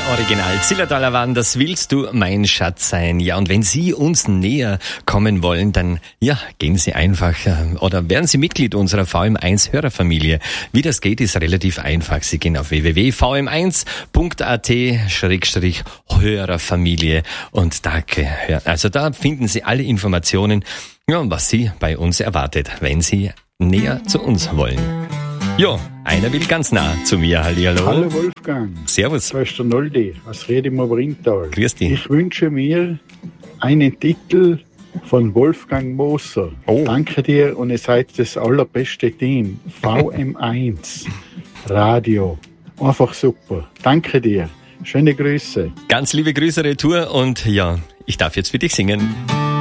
Original Zillertaler waren, das willst du mein Schatz sein. Ja, und wenn Sie uns näher kommen wollen, dann gehen Sie einfach oder werden Sie Mitglied unserer VM1 Hörerfamilie. Wie das geht, ist relativ einfach. Sie gehen auf www.vm1.at/Hörerfamilie und da finden Sie alle Informationen, was Sie bei uns erwartet, wenn Sie näher zu uns wollen. Jo, einer will ganz nah zu mir. Hallihallo. Hallo Wolfgang. Servus. Da ist der Noldi aus Redem Rintal. Grüß dich. Ich wünsche mir einen Titel von Wolfgang Moser. Oh. Danke dir und ihr seid das allerbeste Team. VM1 Radio. Einfach super. Danke dir. Schöne Grüße. Ganz liebe Grüße retour und ich darf jetzt für dich singen.